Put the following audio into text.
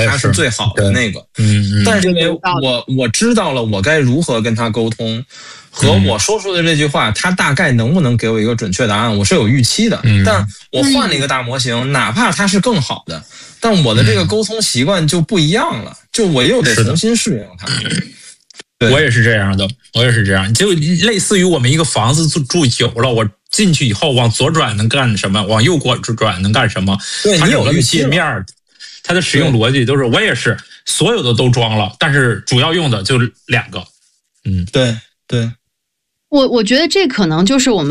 它是最好的那个。但是因为我知道了我该如何跟他沟通，和我说出的这句话，他大概能不能给我一个准确答案，我是有预期的。但我换了一个大模型，哪怕它是更好的，但我的这个沟通习惯就不一样了，就我又得重新适应它。 我也是这样的，就类似于我们一个房子住久了，我进去以后往左转能干什么，往右转能干什么， 对，你有了界面，它的使用逻辑都是，我也是所有的都装了，但是主要用的就2个。 对。 我觉得这可能就是我们